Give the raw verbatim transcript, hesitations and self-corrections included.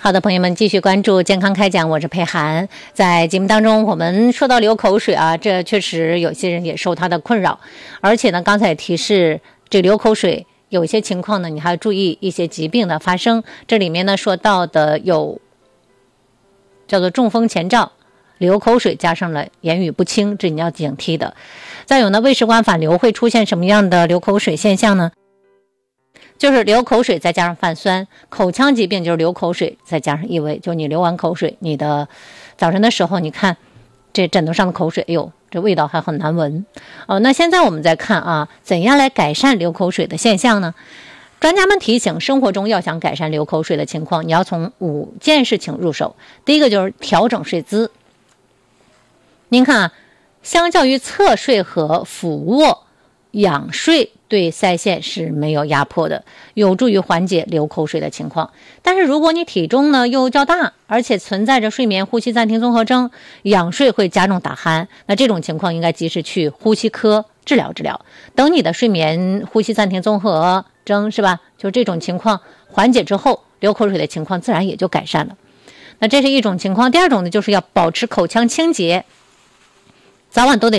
好的，朋友们，继续关注健康开讲，我是佩涵。在节目当中，我们说到流口水啊，这确实有些人也受它的困扰，而且呢，刚才也提示这流口水有一些情况呢，你还要注意一些疾病的发生。这里面呢说到的有叫做中风前兆、流口水加上了言语不清，这你要警惕的。再有呢，胃食管反流会出现什么样的流口水现象呢？就是流口水再加上泛酸，口腔疾病就是流口水再加上异味，就你流完口水，你的早晨的时候，你看这枕头上的口水，哎呦，这味道还很难闻。哦，那现在我们再看啊，怎样来改善流口水的现象呢？专家们提醒，生活中要想改善流口水的情况，你要从五件事情入手。第一个就是调整睡姿。您看啊，相较于侧睡和俯卧，仰睡对腮腺是没有压迫的，有助于缓解流口水的情况。但是如果你体重呢又较大，而且存在着睡眠呼吸暂停综合征，仰睡会加重打鼾，那这种情况应该及时去呼吸科治疗治疗。等你的睡眠呼吸暂停综合征是吧，就这种情况缓解之后，流口水的情况自然也就改善了。那这是一种情况。第二种呢，就是要保持口腔清洁，早晚都得